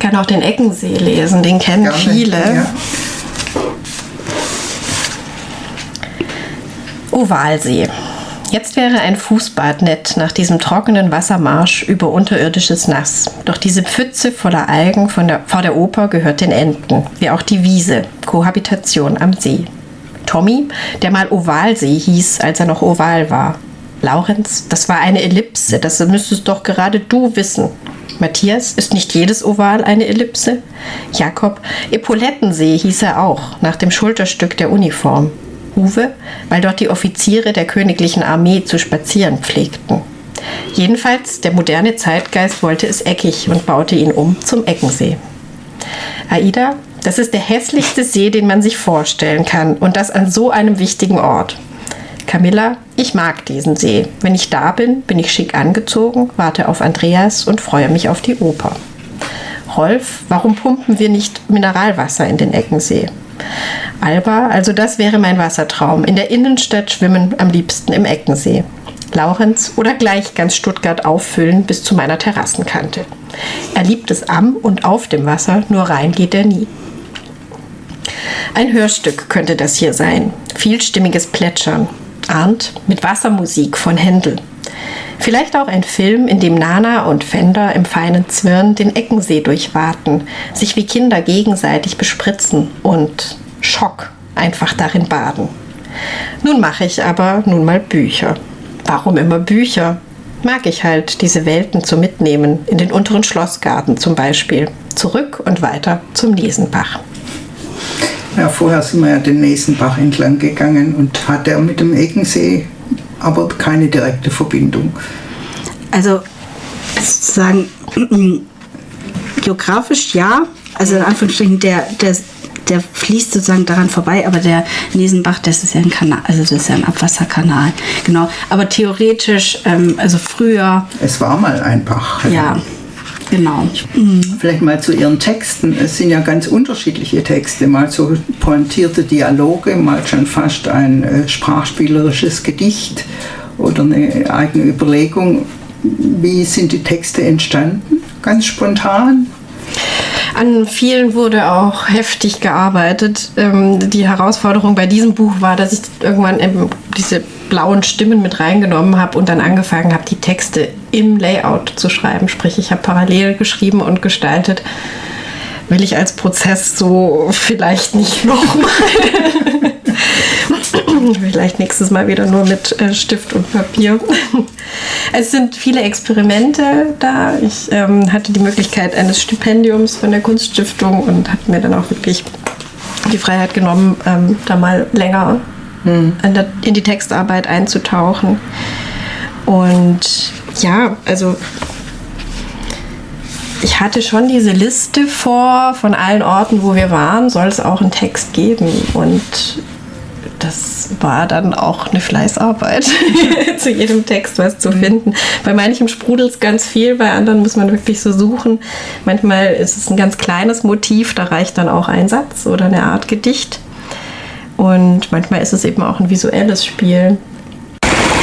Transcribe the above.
kann auch den Eckensee lesen, den kennen Gerne, viele. ja. Ovalsee. Jetzt wäre ein Fußbad nett nach diesem trockenen Wassermarsch über unterirdisches Nass. Doch diese Pfütze voller Algen vor der Oper gehört den Enten, wie auch die Wiese, Kohabitation am See. Tommy, der mal Ovalsee hieß, als er noch oval war. Laurenz, das war eine Ellipse, das müsstest doch gerade du wissen. Matthias, ist nicht jedes Oval eine Ellipse? Jakob, Epaulettensee hieß er auch, nach dem Schulterstück der Uniform. Uwe, weil dort die Offiziere der königlichen Armee zu spazieren pflegten. Jedenfalls, der moderne Zeitgeist wollte es eckig und baute ihn um zum Eckensee. Aida, das ist der hässlichste See, den man sich vorstellen kann, und das an so einem wichtigen Ort. Camilla, ich mag diesen See. Wenn ich da bin, bin ich schick angezogen, warte auf Andreas und freue mich auf die Oper. Rolf, warum pumpen wir nicht Mineralwasser in den Eckensee? Alba, also das wäre mein Wassertraum. In der Innenstadt schwimmen, am liebsten im Eckensee. Laurenz, oder gleich ganz Stuttgart auffüllen bis zu meiner Terrassenkante. Er liebt es am und auf dem Wasser, nur rein geht er nie. Ein Hörstück könnte das hier sein. Vielstimmiges Plätschern. Arndt mit Wassermusik von Händel. Vielleicht auch ein Film, in dem Nana und Fender im feinen Zwirn den Eckensee durchwaten, sich wie Kinder gegenseitig bespritzen und Schock einfach darin baden. Nun mache ich aber nun mal Bücher. Warum immer Bücher? Mag ich halt, diese Welten zu mitnehmen, in den unteren Schlossgarten zum Beispiel, zurück und weiter zum Nesenbach. Ja, vorher sind wir ja den Nesenbach entlang gegangen und hat er mit dem Eckensee aber keine direkte Verbindung. Also sozusagen geografisch ja, also in Anführungsstrichen der fließt sozusagen daran vorbei, aber der Nesenbach, das ist ja ein Kanal, also das ist ja ein Abwasserkanal, genau. Aber theoretisch, also früher. Es war mal ein Bach. Ja. Genau. Vielleicht mal zu Ihren Texten. Es sind ja ganz unterschiedliche Texte. Mal so pointierte Dialoge, mal schon fast ein sprachspielerisches Gedicht oder eine eigene Überlegung. Wie sind die Texte entstanden? Ganz spontan? An vielen wurde auch heftig gearbeitet. Die Herausforderung bei diesem Buch war, dass ich irgendwann diese blauen Stimmen mit reingenommen habe und dann angefangen habe, die Texte im Layout zu schreiben. Sprich, ich habe parallel geschrieben und gestaltet. Will ich als Prozess so vielleicht nicht nochmal. Vielleicht nächstes Mal wieder nur mit Stift und Papier. Es sind viele Experimente da. Ich hatte die Möglichkeit eines Stipendiums von der Kunststiftung und habe mir dann auch wirklich die Freiheit genommen, da mal länger in die Textarbeit einzutauchen. Und ja, also ich hatte schon diese Liste von allen Orten, wo wir waren, soll es auch einen Text geben. Und das war dann auch eine Fleißarbeit, zu jedem Text was zu finden. Bei manchem sprudelt es ganz viel, bei anderen muss man wirklich so suchen. Manchmal ist es ein ganz kleines Motiv, da reicht dann auch ein Satz oder eine Art Gedicht. Und manchmal ist es eben auch ein visuelles Spiel.